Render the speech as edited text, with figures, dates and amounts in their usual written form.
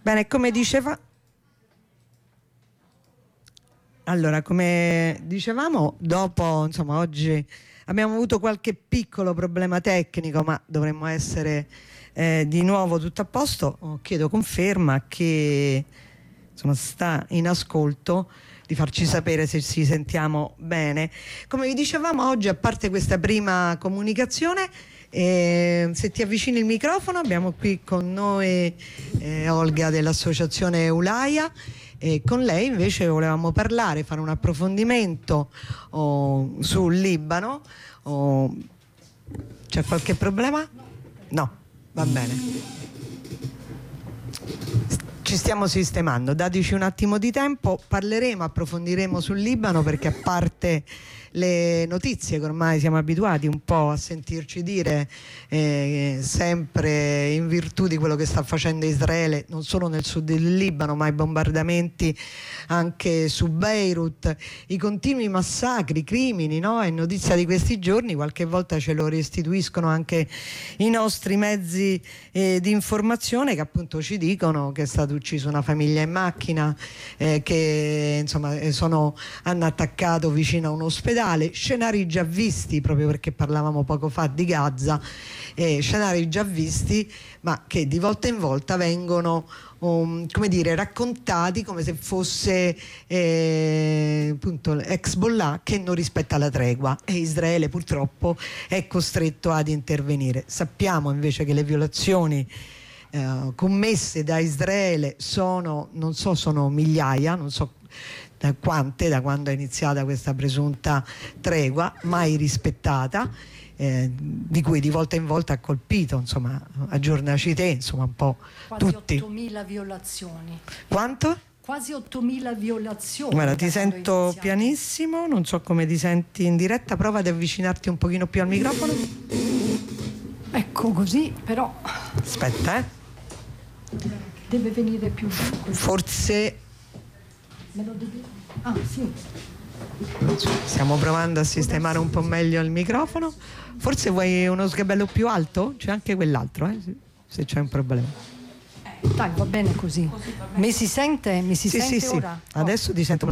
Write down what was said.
Bene, come dicevamo, dopo, insomma, oggi abbiamo avuto qualche piccolo problema tecnico, ma dovremmo essere di nuovo tutto a posto. Chiedo conferma che insomma sta in ascolto, di farci sapere se ci sentiamo bene. Come vi dicevamo oggi, a parte questa prima comunicazione, se ti avvicini il microfono, abbiamo qui con noi Olga dell'associazione Eulaia, e con lei invece volevamo parlare, fare un approfondimento sul Libano. C'è qualche problema? No, va bene. Ci stiamo sistemando, dateci un attimo di tempo, approfondiremo sul Libano, perché a parte le notizie che ormai siamo abituati un po' a sentirci dire, sempre in virtù di quello che sta facendo Israele, non solo nel sud del Libano, ma i bombardamenti anche su Beirut, i continui massacri, crimini, no? È notizia di questi giorni, qualche volta ce lo restituiscono anche i nostri mezzi di informazione, che appunto ci dicono che è stata uccisa una famiglia in macchina, che insomma hanno attaccato vicino a un ospedale. Scenari già visti, proprio perché parlavamo poco fa di Gaza, scenari già visti, ma che di volta in volta vengono come dire, raccontati come se fosse appunto Hezbollah che non rispetta la tregua, e Israele purtroppo è costretto ad intervenire. Sappiamo invece che le violazioni commesse da Israele sono migliaia, non so da quando è iniziata questa presunta tregua, mai rispettata, di cui di volta in volta ha colpito, insomma, aggiornaci te, insomma, un po' quasi tutti. 8.000 violazioni. Quanto? Quasi 8.000 violazioni. Guarda, ti sento pianissimo, non so come ti senti in diretta, prova ad avvicinarti un pochino più al microfono. Ecco, così, però aspetta, deve venire più così. Forse me lo devi... sì. Stiamo provando a sistemare un po' meglio il microfono. Forse vuoi uno sgabello più alto? C'è anche quell'altro, se c'è un problema. Dai, va bene così. Mi si sente? Mi si sente sì. ora? Adesso ti sento